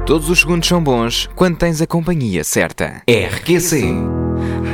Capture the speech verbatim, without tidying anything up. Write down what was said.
Todos os segundos são bons quando tens a companhia certa. R Q C.